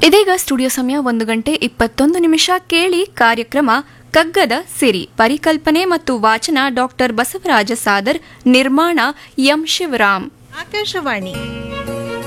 ಇದೀಗ ಸ್ಟುಡಿಯೋ ಸಮಯ 1:21 ಕೇಳಿ ಕಾರ್ಯಕ್ರಮ ಕಗ್ಗದ ಸಿರಿ. ಪರಿಕಲ್ಪನೆ ಮತ್ತು ವಾಚನ ಡಾಕ್ಟರ್ ಬಸವರಾಜ ಸಾದರ್, ನಿರ್ಮಾಣ ಎಂ ಶಿವರಾಮ್. ಆಕಾಶವಾಣಿ